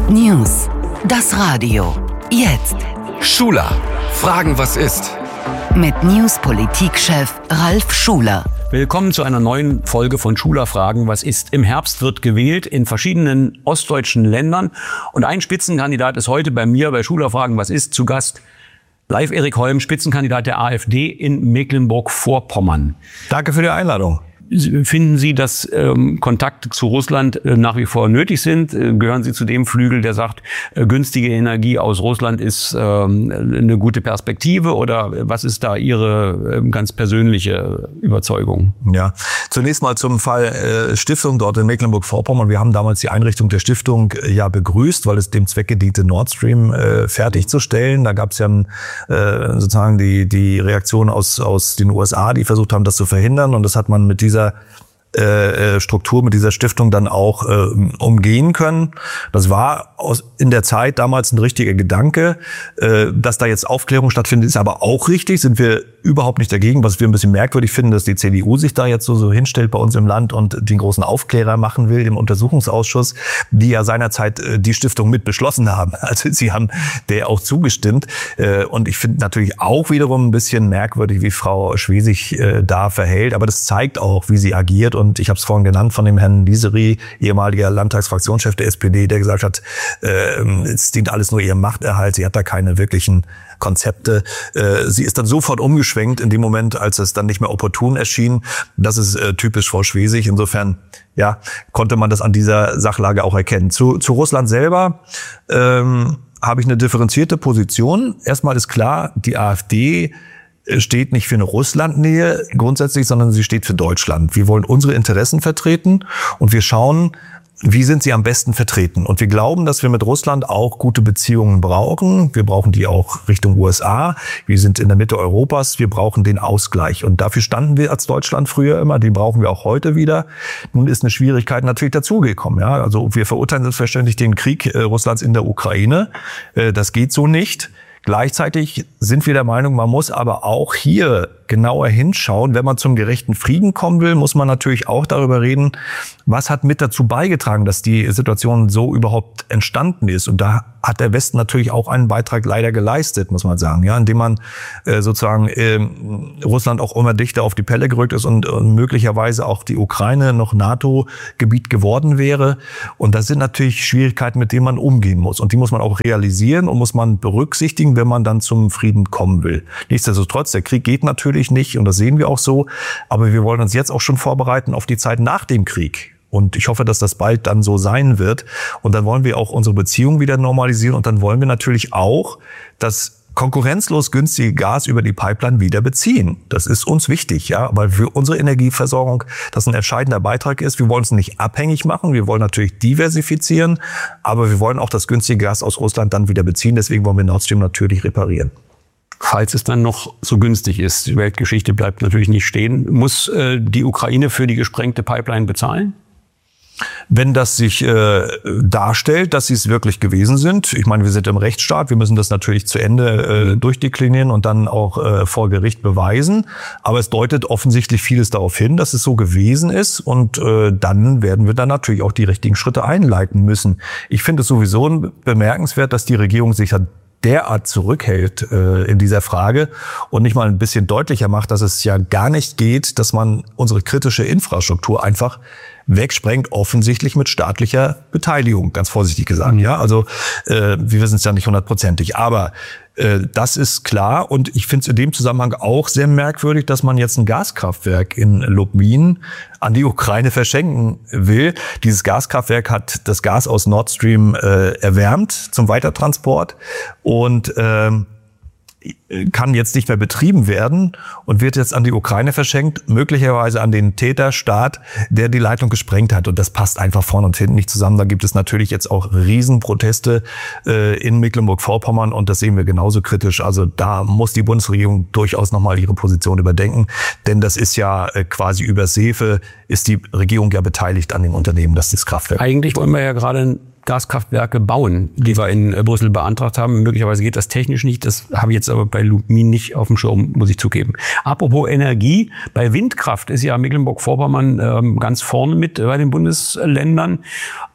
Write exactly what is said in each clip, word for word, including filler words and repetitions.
News. Das Radio. Jetzt. Schuler. Fragen, was ist? Mit News-Politikchef Ralf Schuler. Willkommen zu einer neuen Folge von Schuler Fragen, was ist? Im Herbst wird gewählt in verschiedenen ostdeutschen Ländern. Und ein Spitzenkandidat ist heute bei mir bei Schuler Fragen, was ist? Zu Gast Leif Erik Holm, Spitzenkandidat der AfD in Mecklenburg-Vorpommern. Danke für die Einladung. Finden Sie, dass ähm, Kontakte zu Russland äh, nach wie vor nötig sind? Äh, gehören Sie zu dem Flügel, der sagt, äh, günstige Energie aus Russland ist ähm, eine gute Perspektive? Oder was ist da Ihre äh, ganz persönliche Überzeugung? Ja, zunächst mal zum Fall äh, Stiftung dort in Mecklenburg-Vorpommern. Wir haben damals die Einrichtung der Stiftung äh, ja begrüßt, weil es dem Zwecke diente, Nord Stream äh, fertigzustellen. Da gab es ja äh, sozusagen die die Reaktion aus aus den U S A, die versucht haben, das zu verhindern. Und das hat man mit dieser Äh, Struktur, mit dieser Stiftung dann auch äh, umgehen können. Das war aus, in der Zeit damals ein richtiger Gedanke. Äh, dass da jetzt Aufklärung stattfindet, ist aber auch richtig, sind wir überhaupt nicht dagegen. Was wir ein bisschen merkwürdig finden, dass die C D U sich da jetzt so, so hinstellt bei uns im Land und den großen Aufklärer machen will im Untersuchungsausschuss, die ja seinerzeit äh, die Stiftung mit beschlossen haben. Also sie haben der auch zugestimmt. Äh, und ich finde natürlich auch wiederum ein bisschen merkwürdig, wie Frau Schwesig äh, da verhält. Aber das zeigt auch, wie sie agiert. Und ich habe es vorhin genannt von dem Herrn Lisery, ehemaliger Landtagsfraktionschef der S P D, der gesagt hat, äh, es dient alles nur ihrem Machterhalt. Sie hat da keine wirklichen Konzepte. Äh, sie ist dann sofort umgeschwenkt in dem Moment, als es dann nicht mehr opportun erschien. Das ist äh, typisch Frau Schwesig. Insofern, ja, konnte man das an dieser Sachlage auch erkennen. Zu, zu Russland selber ähm, habe ich eine differenzierte Position. Erstmal ist klar, die AfD steht nicht für eine Russlandnähe grundsätzlich, sondern sie steht für Deutschland. Wir wollen unsere Interessen vertreten und wir schauen, wie sind sie am besten vertreten. Und wir glauben, dass wir mit Russland auch gute Beziehungen brauchen. Wir brauchen die auch Richtung U S A. Wir sind in der Mitte Europas. Wir brauchen den Ausgleich. Und dafür standen wir als Deutschland früher immer. Den brauchen wir auch heute wieder. Nun ist eine Schwierigkeit natürlich dazugekommen. Ja, also wir verurteilen selbstverständlich den Krieg äh, Russlands in der Ukraine. Äh, das geht so nicht. Gleichzeitig sind wir der Meinung, man muss aber auch hier genauer hinschauen. Wenn man zum gerechten Frieden kommen will, muss man natürlich auch darüber reden, was hat mit dazu beigetragen, dass die Situation so überhaupt entstanden ist. Und da hat der Westen natürlich auch einen Beitrag leider geleistet, muss man sagen, ja, indem man äh, sozusagen äh, Russland auch immer dichter auf die Pelle gerückt ist und, und möglicherweise auch die Ukraine noch NATO-Gebiet geworden wäre. Und das sind natürlich Schwierigkeiten, mit denen man umgehen muss. Und die muss man auch realisieren und muss man berücksichtigen, wenn man dann zum Frieden kommen will. Nichtsdestotrotz, der Krieg geht natürlich nicht und das sehen wir auch so. Aber wir wollen uns jetzt auch schon vorbereiten auf die Zeit nach dem Krieg. Und ich hoffe, dass das bald dann so sein wird. Und dann wollen wir auch unsere Beziehungen wieder normalisieren. Und dann wollen wir natürlich auch das konkurrenzlos günstige Gas über die Pipeline wieder beziehen. Das ist uns wichtig, ja, weil für unsere Energieversorgung das ein entscheidender Beitrag ist. Wir wollen es nicht abhängig machen. Wir wollen natürlich diversifizieren. Aber wir wollen auch das günstige Gas aus Russland dann wieder beziehen. Deswegen wollen wir Nord Stream natürlich reparieren. Falls es dann noch so günstig ist, die Weltgeschichte bleibt natürlich nicht stehen, muss äh, die Ukraine für die gesprengte Pipeline bezahlen? Wenn das sich äh, darstellt, dass sie es wirklich gewesen sind, ich meine, wir sind im Rechtsstaat, wir müssen das natürlich zu Ende äh, durchdeklinieren und dann auch äh, vor Gericht beweisen. Aber es deutet offensichtlich vieles darauf hin, dass es so gewesen ist und äh, dann werden wir dann natürlich auch die richtigen Schritte einleiten müssen. Ich finde es sowieso bemerkenswert, dass die Regierung sich hat derart zurückhält äh, in dieser Frage und nicht mal ein bisschen deutlicher macht, dass es ja gar nicht geht, dass man unsere kritische Infrastruktur einfach wegsprengt, offensichtlich mit staatlicher Beteiligung, ganz vorsichtig gesagt. Mhm. Ja, also äh, wir wissen es ja nicht hundertprozentig, aber äh, das ist klar. Und ich finde es in dem Zusammenhang auch sehr merkwürdig, dass man jetzt ein Gaskraftwerk in Lubmin an die Ukraine verschenken will. Dieses Gaskraftwerk hat das Gas aus Nord Stream äh, erwärmt zum Weitertransport und ähm, kann jetzt nicht mehr betrieben werden und wird jetzt an die Ukraine verschenkt, möglicherweise an den Täterstaat, der die Leitung gesprengt hat. Und das passt einfach vorne und hinten nicht zusammen. Da gibt es natürlich jetzt auch Riesenproteste äh, in Mecklenburg-Vorpommern und das sehen wir genauso kritisch. Also da muss die Bundesregierung durchaus nochmal ihre Position überdenken, denn das ist ja äh, quasi über Seefe ist die Regierung ja beteiligt an dem Unternehmen, das das Kraftwerk. Eigentlich wollen wir ja gerade Gaskraftwerke bauen, die wir in Brüssel beantragt haben. Möglicherweise geht das technisch nicht. Das habe ich jetzt aber bei Lubmin nicht auf dem Schirm, muss ich zugeben. Apropos Energie, bei Windkraft ist ja Mecklenburg-Vorpommern ähm, ganz vorne mit bei den Bundesländern.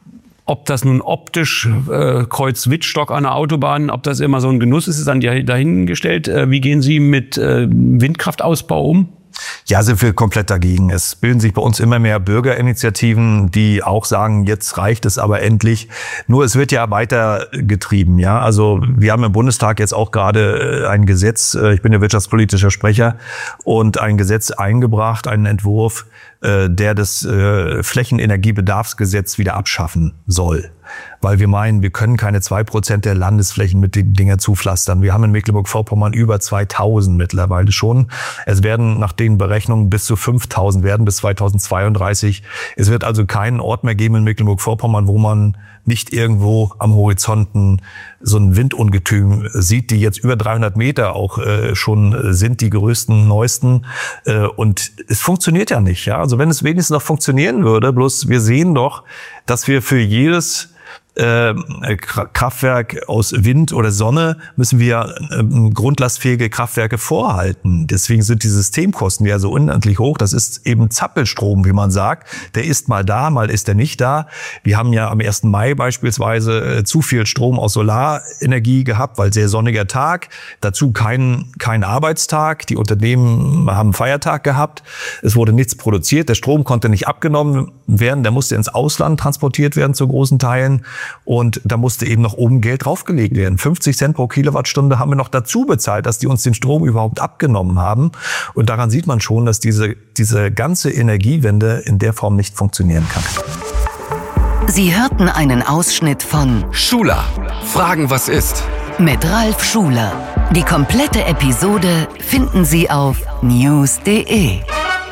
Ob das nun optisch äh, Kreuz-Wittstock an der Autobahn, ob das immer so ein Genuss ist, ist dann dahingestellt. Äh, wie gehen Sie mit äh, Windkraftausbau um? Ja, sind wir komplett dagegen. Es bilden sich bei uns immer mehr Bürgerinitiativen, die auch sagen, jetzt reicht es aber endlich. Nur es wird ja weiter getrieben, ja. Also wir haben im Bundestag jetzt auch gerade ein Gesetz, ich bin ja wirtschaftspolitischer Sprecher, und ein Gesetz eingebracht, einen Entwurf, der das Flächenenergiebedarfsgesetz wieder abschaffen soll. Weil wir meinen, wir können keine zwei Prozent der Landesflächen mit den Dingen zupflastern. Wir haben in Mecklenburg-Vorpommern über zweitausend mittlerweile schon. Es werden nach den Berechnungen bis zu fünftausend werden bis zweitausendzweiunddreißig. Es wird also keinen Ort mehr geben in Mecklenburg-Vorpommern, wo man nicht irgendwo am Horizonten so ein Windungetüm sieht, die jetzt über dreihundert Meter auch äh, schon sind, die größten, neuesten. Äh, und es funktioniert ja nicht. Ja? Also wenn es wenigstens noch funktionieren würde, bloß wir sehen doch, dass wir für jedes Äh, Kraftwerk aus Wind oder Sonne müssen wir äh, grundlastfähige Kraftwerke vorhalten. Deswegen sind die Systemkosten ja so unendlich hoch. Das ist eben Zappelstrom, wie man sagt. Der ist mal da, mal ist er nicht da. Wir haben ja am ersten Mai beispielsweise äh, zu viel Strom aus Solarenergie gehabt, weil sehr sonniger Tag. Dazu kein, kein Arbeitstag. Die Unternehmen haben Feiertag gehabt. Es wurde nichts produziert. Der Strom konnte nicht abgenommen werden. Der musste ins Ausland transportiert werden zu großen Teilen. Und da musste eben noch oben Geld draufgelegt werden. fünfzig Cent pro Kilowattstunde haben wir noch dazu bezahlt, dass die uns den Strom überhaupt abgenommen haben. Und daran sieht man schon, dass diese, diese ganze Energiewende in der Form nicht funktionieren kann. Sie hörten einen Ausschnitt von Schuler. Fragen, was ist? Mit Ralf Schuler. Die komplette Episode finden Sie auf news punkt de.